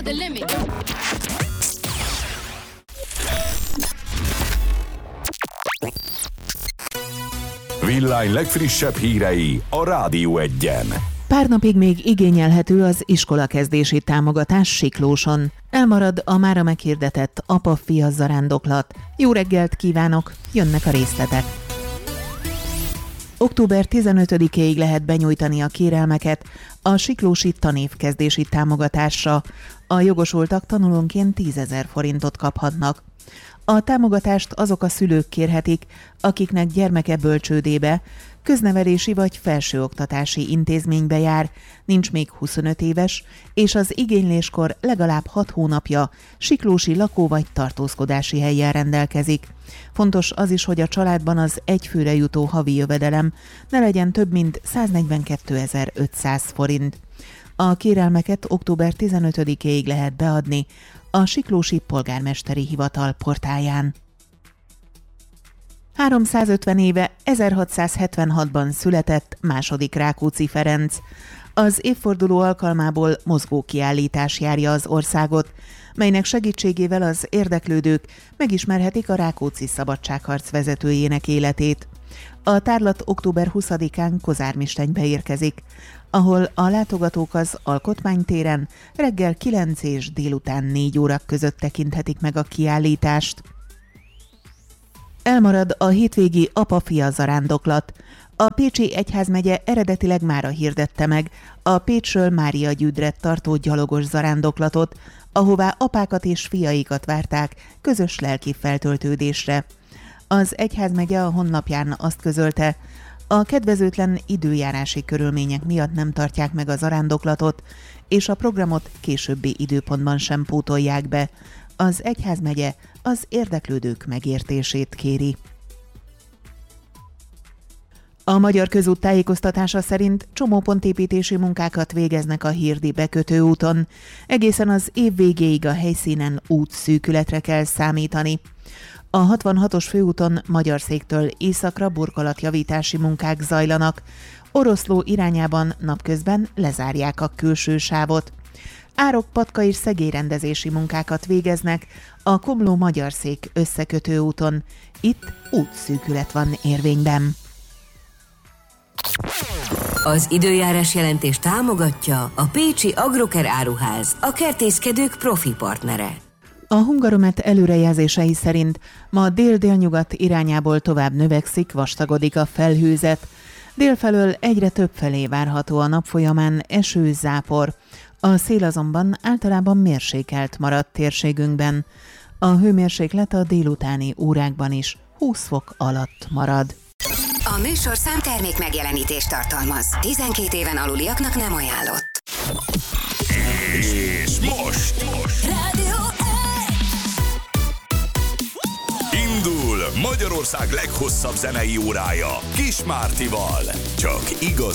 The limit. Villány legfrissebb hírei a Rádió Egyen. Pár napig még igényelhető az iskolakezdési támogatás Siklóson. Elmarad a mára meghirdetett apa-fia zarándoklat. Jó reggelt kívánok, jönnek a részletek. Október 15-éig lehet benyújtani a kérelmeket a siklósi tanévkezdési támogatásra. A jogosultak tanulónként 10 000 forintot kaphatnak. A támogatást azok a szülők kérhetik, akiknek gyermeke bölcsődébe, köznevelési vagy felsőoktatási intézménybe jár, nincs még 25 éves, és az igényléskor legalább 6 hónapja siklósi lakó- vagy tartózkodási hellyel rendelkezik. Fontos az is, hogy a családban az egyfőre jutó havi jövedelem ne legyen több mint 142 500 forint. A kérelmeket október 15-éig lehet beadni a Siklósi Polgármesteri Hivatal portáján. 350 éve 1676-ban született második Rákóczi Ferenc. Az évforduló alkalmából mozgókiállítás járja az országot, melynek segítségével az érdeklődők megismerhetik a Rákóczi szabadságharc vezetőjének életét. A tárlat október 20-án Kozármistenybe érkezik, ahol a látogatók az Alkotmánytéren reggel 9 és délután 4 óra között tekinthetik meg a kiállítást. Elmarad a hétvégi apa-fia zarándoklat. A Pécsi Egyházmegye eredetileg mára hirdette meg a Pécsről Máriagyűdre tartó gyalogos zarándoklatot, ahová apákat és fiaikat várták közös lelki feltöltődésre. Az egyházmegye a honlapján azt közölte, a kedvezőtlen időjárási körülmények miatt nem tartják meg a zarándoklatot, és a programot későbbi időpontban sem pótolják be. Az egyházmegye az érdeklődők megértését kéri. A Magyar Közút tájékoztatása szerint csomópontépítési munkákat végeznek a Hírdi bekötőúton. Egészen az év végéig a helyszínen útszűkületre kell számítani. A 66-os főúton Magyarszéktől északra burkolatjavítási munkák zajlanak. Oroszló irányában napközben lezárják a külső sávot. Árok-Patka és szegélyrendezési munkákat végeznek a Komló-Magyarszék összekötő úton. Itt útszűkület van érvényben. Az időjárás jelentés támogatja a Pécsi Agroker Áruház, a kertészkedők profi partnere. A Hungaromet előrejelzései szerint ma dél-délnyugat irányából tovább növekszik, vastagodik a felhőzet. Délfelől egyre több felé várható a nap folyamán eső, zápor. A szél azonban általában mérsékelt maradt térségünkben. A hőmérséklet a délutáni órákban is 20 fok alatt marad. A műsorszám termék megjelenítést tartalmaz. 12 éven aluliaknak nem ajánlott. És most Rádió indul Magyarország leghosszabb zenei órája Kis Mártival. Csak igaz